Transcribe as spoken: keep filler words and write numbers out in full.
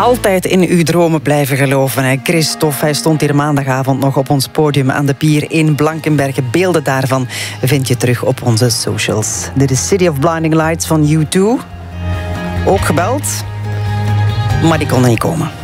Altijd in uw dromen blijven geloven. Hè. Christophe, hij stond hier maandagavond nog op ons podium aan de pier in Blankenberge. Beelden daarvan vind je terug op onze socials. Dit is City of Blinding Lights van U twee. Ook gebeld, maar die kon er niet komen.